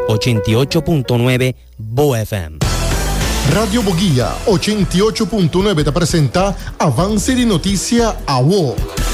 88.9 Bo FM. Radio Boguía 88.9 te presenta Avance de Notícia AWO.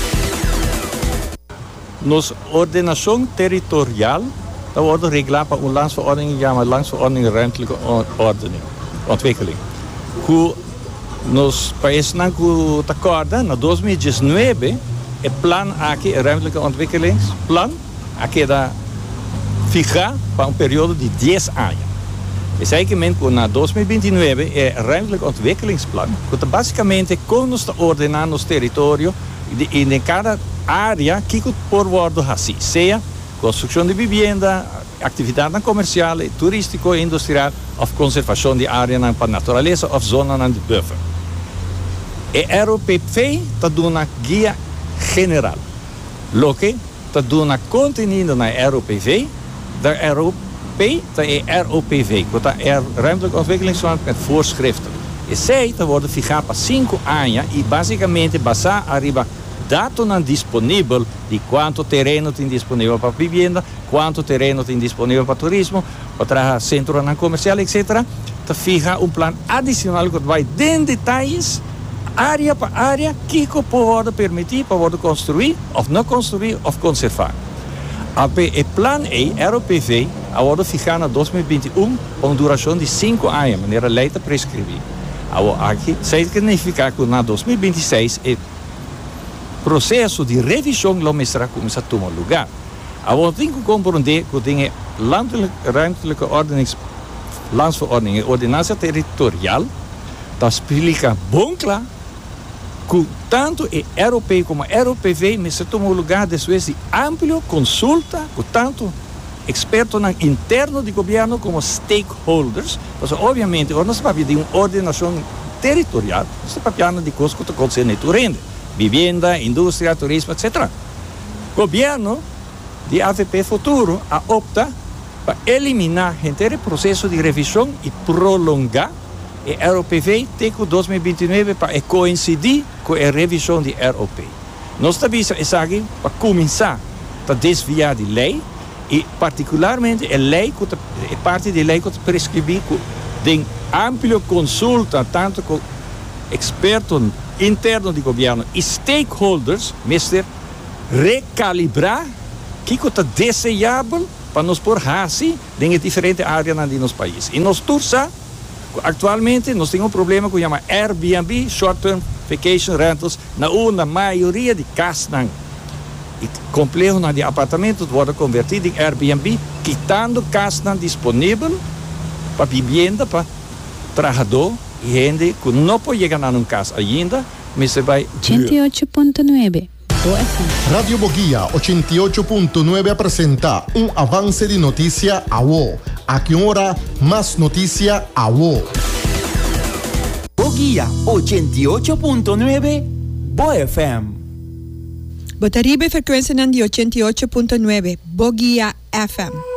Nos ordenação territorial, dat wordt geregeld per een landsverordening, ja, maar landsverordening ruimtelijke ontwikkeling. Hoe nos países não te acorda, na 2019, o plan aqui, ruimtelijke ontwikkelingsplan, aqui da ficar para período de 10 anos. Exatamente, na 2029, o ruimtelijke ontwikkelingsplan, que basicamente nos ordenar nos território e em cada área que por worden assim, seja construção de vivenda, atividade comercial, turístico, industrial, ou conservação de área para a natureza, ou zona de buffer. O ROPV está dando uma guia general. Lo que está dando uma contenido na ROPV, da ROP é ROPV, que é ruimtelijke ontwikkelingsplan met voorschriften. E zij worden fixados para 5 anos e basicamente basar arriba dados disponíveis de quanto terreno tem disponível para vivenda, quanto terreno tem disponível para turismo, para centro comercial, etc. Te fija um plano adicional que vai em detalhes, área para área, que pode permitir para construir, ou não construir, ou conservar. O plano ROPV vai ficar em 2021 com duração de 5 anos, de maneira lei de prescrever. Aqui significa que na 2026 processo de revisão logistica começa a tomar lugar. A tem que compreender que tem ruimtelijke landsverordening, ordenança territorial, dat explica bem claro que tanto o europeu como o ROPV começa a tomar lugar depois de ampla consulta com tanto expertos interno do governo como stakeholders. Então, obviamente, nós vamos de uma ordenação territorial, nós vamos de coisas que acontecem no terreno. Vivienda, indústria, turismo, etc. O governo de AVP Futuro opta para eliminar o inteiro processo de revisão e prolongar o ROPV até 2029 para coincidir com a revisão de ROP. Nós também aqui para começar a desviar de lei e particularmente a lei a parte da lei que prescreve tem ampla consulta tanto com expertos interno do governo e stakeholders, mister recalibrar o que é desejável para nos pôr assim em diferentes áreas do nosso país. E nós tursa, atualmente, nós temos um problema que chama Airbnb, Short Term Vacation Rentals, na maioria de casas. E complexo de apartamentos foram convertidos em Airbnb, quitando casas disponíveis para vivenda, para trabalhador, e gente que não pode chegar a uma casa ainda, mas você vai... 88.9 Radio Boguía 88.9 apresenta Avance de Notícia AWO. Aqui hora, mais notícia AWO. Boguía 88.9 Bo FM. Botaribe frequência de 88.9 Boguía FM.